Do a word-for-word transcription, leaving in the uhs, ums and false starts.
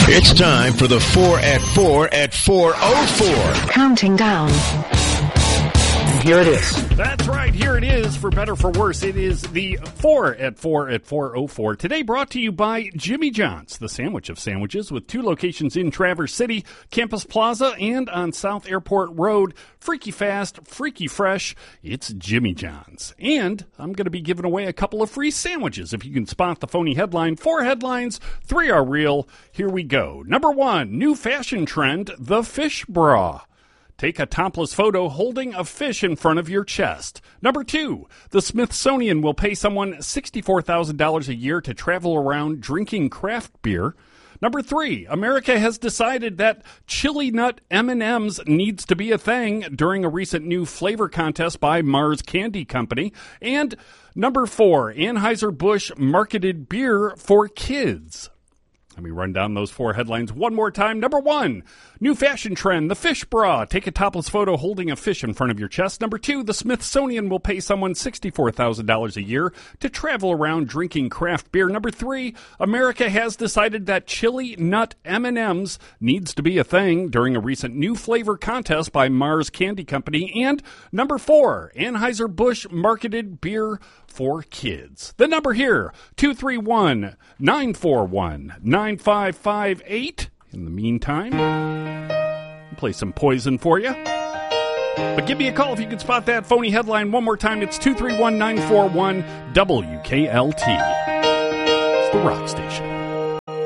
It's time for the four at four at four oh four. Counting down. Here it is. That's right. Here it is. For better, for worse, it is the four at four at four oh four. Today brought to you by Jimmy John's, the sandwich of sandwiches, with two locations in Traverse City, Campus Plaza, and on South Airport Road. Freaky fast, freaky fresh. It's Jimmy John's. And I'm going to be giving away a couple of free sandwiches. If you can spot the phony headline, four headlines, three are real. Here we go. Number one, new fashion trend, the fish bra. Take a topless photo holding a fish in front of your chest. Number two, the Smithsonian will pay someone sixty-four thousand dollars a year to travel around drinking craft beer. Number three, America has decided that chili nut M and M's needs to be a thing during a recent new flavor contest by Mars Candy Company. And number four, Anheuser-Busch marketed beer for kids. Let me run down those four headlines one more time. Number one, new fashion trend, the fish bra. Take a topless photo holding a fish in front of your chest. Number two, the Smithsonian will pay someone sixty-four thousand dollars a year to travel around drinking craft beer. Number three, America has decided that chili nut M and M's needs to be a thing during a recent new flavor contest by Mars Candy Company. And number four, Anheuser-Busch marketed beer for kids. The number here, two three one, nine four one, nine five five eight. In the meantime, I'll play some Poison for you. But give me a call if you can spot that phony headline one more time. It's two three one, nine four one, W K L T. It's the Rock Station.